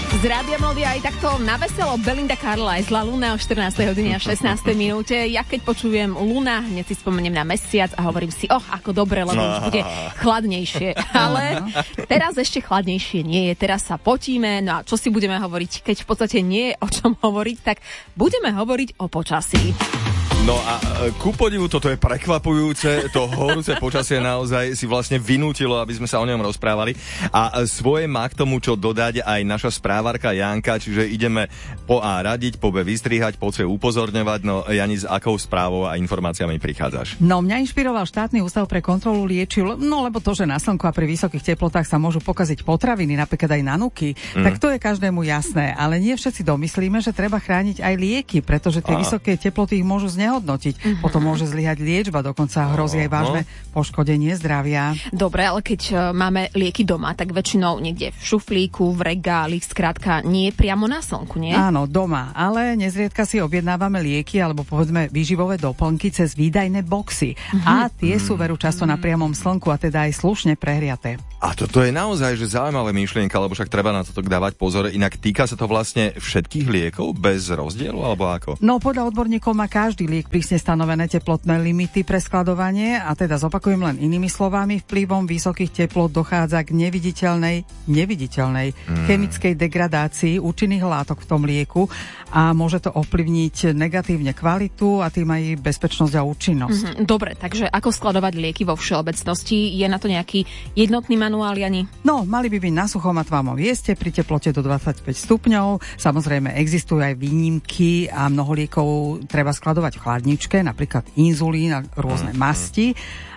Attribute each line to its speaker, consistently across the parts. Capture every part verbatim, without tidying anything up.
Speaker 1: Z Rádia Melody aj takto naveselo Belinda Carlisle, La Luna o štrnástej hodine a šestnástej minúte. Ja keď počujem Luna, hneď si spomeniem na mesiac a hovorím si, oh, ako dobre, lebo už bude chladnejšie. Ale teraz ešte chladnejšie nie je, teraz sa potíme. No a čo si budeme hovoriť, keď v podstate nie je o čom hovoriť, tak budeme hovoriť o počasí.
Speaker 2: No a ku podivu, toto je prekvapujúce, to horúce počasie naozaj si vlastne vynútilo, aby sme sa o ňom rozprávali. A svoje má k tomu, čo dodať aj naša správarka Janka, čiže ideme po A radiť, po B vystrihať, po C upozorňovať. No Jani, s akou správou a informáciami prichádzaš?
Speaker 3: No mňa inšpiroval štátny ústav pre kontrolu liečiv, no lebo to, že na slnku a pri vysokých teplotách sa môžu pokaziť potraviny, napríklad aj nanuky, mm. tak to je každému jasné, ale nie všetci domyslíme, že treba chrániť aj lieky, pretože tie a. vysoké teploty ich môžu znehodnotiť. Mm-hmm. Potom môže zlyhať liečba, dokonca hrozí aj vážne poškodenie zdravia.
Speaker 1: Dobre, ale keď máme lieky doma, tak väčšinou niekde v šuflíku, v regáli, skrátka nie priamo na slnku, nie?
Speaker 3: Áno, doma, ale nezriedka si objednávame lieky alebo povedzme výživové doplnky cez výdajné boxy. Mm-hmm. A tie sú veru často na priamom slnku a teda aj slušne prehriaté.
Speaker 2: A toto je naozaj že zaujímavé myšlienka, lebo však treba na toto dávať pozor. Inak týka sa to vlastne všetkých liekov bez rozdielu, alebo ako?
Speaker 3: No podľa odborníkov má každý liek prísne stanovené teplotné limity pre skladovanie a teda zopakujem len inými slovami, vplyvom vysokých teplot dochádza k neviditeľnej, neviditeľnej mm. chemickej degradácii účinných látok v tom lieku a môže to ovplyvniť negatívne kvalitu a tým aj bezpečnosť a účinnosť.
Speaker 1: Mm-hmm. Dobre, takže ako skladovať lieky vo všeobecnosti? Je na to nejaký jednotný manuál, Jani?
Speaker 3: No, mali by byť na suchom a tmavom mieste pri teplote do dvadsaťpäť stupňov. Samozrejme, existujú aj výnimky a mnoho liekov treba skladovať v chladničke, napríklad inzulín a rôzne masti,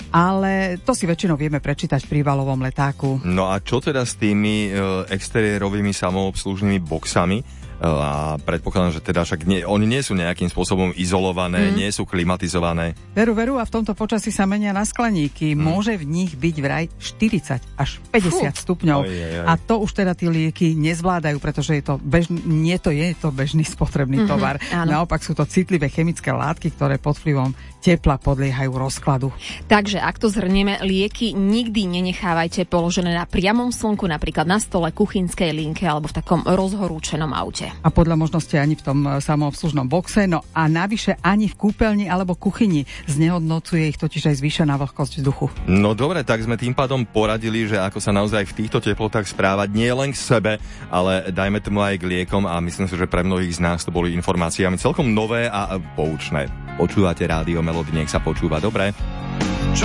Speaker 3: ale to si väčšinou vieme prečítať v príbalovom letáku.
Speaker 2: No a čo teda s tými e, exteriérovými samoobslužnými boxami? A predpokladám, že teda však nie, oni nie sú nejakým spôsobom izolované, mm. nie sú klimatizované.
Speaker 3: Veru, veru, a v tomto počasí sa menia na skleníky. Mm. Môže v nich byť vraj štyridsať až päťdesiat Fú. stupňov. Oj, oj, oj. A to už teda tie lieky nezvládajú, pretože je to bežný, nie to je to bežný spotrebný mm-hmm, tovar. Áno. Naopak sú to citlivé chemické látky, ktoré pod vplyvom tepla podliehajú rozkladu.
Speaker 1: Takže ak to zhrnieme, lieky nikdy nenechávajte položené na priamom slnku, napríklad na stole, kuchynskej linke alebo v takom rozhorúčenom aute.
Speaker 3: A podľa možnosti ani v tom samoobslužnom boxe, no a navyše ani v kúpeľni alebo kuchyni. Znehodnocuje ich totiž aj zvýšená vlhkosť vzduchu.
Speaker 2: No dobre, tak sme tým pádom poradili, že ako sa naozaj v týchto teplotách správať nie len k sebe, ale dajme tomu aj k liekom a myslím si, že pre mnohých z nás to boli informáciami celkom nové a poučné. Počúvate Rádio Melody, nech sa počúva dobre.